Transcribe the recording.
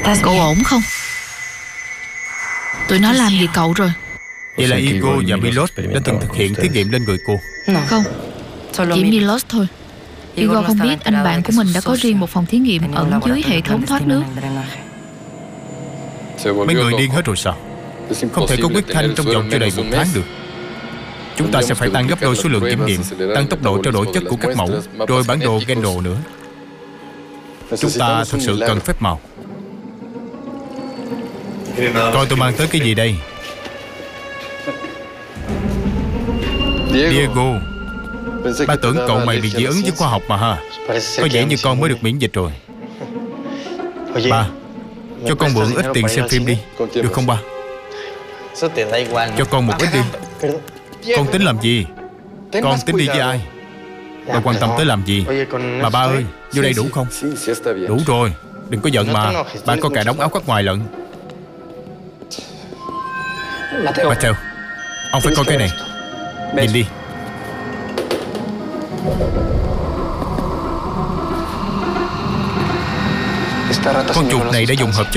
Cậu ổn không? Tụi nó làm gì cậu rồi? Vậy là Igor và Milos đã từng thực hiện thí nghiệm lên người cô. Không, chỉ Milos thôi. Igor không biết anh bạn của mình đã có riêng một phòng thí nghiệm ẩn dưới hệ thống thoát nước. Mấy người điên hết rồi sao? Không thể có quyết thanh trong vòng chưa đầy 1 tháng được. Chúng ta sẽ phải tăng gấp đôi số lượng kiểm nghiệm, tăng tốc độ trao đổi chất của các mẫu, rồi bản đồ gen đồ nữa. Chúng ta thật sự cần phép màu. Coi tôi mang tới cái gì đây? Diego, ba tưởng cậu mày bị dị ứng với khoa học mà ha. Có vẻ như con mới được miễn dịch rồi. Ba, cho con mượn ít tiền xem phim đi, được không ba? Cho con một ít đi. Con tính làm gì? Con tính đi với ai? Bà quan tâm tới làm gì? Mà ba ơi, vô đây đủ không? Đủ rồi, đừng có giận mà. Ba có cả đống áo khoác ngoài lận. Mateo, ông phải coi cái này. Nhìn đi. Con chuột này đã dùng hợp chất